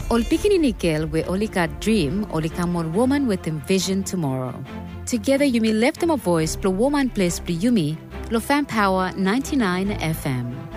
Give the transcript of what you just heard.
Ol pikini nikel we olika dream olika mon woman with envision tomorrow. Together you may lift them a voice plo woman place plo yumi plo fan power 99 FM.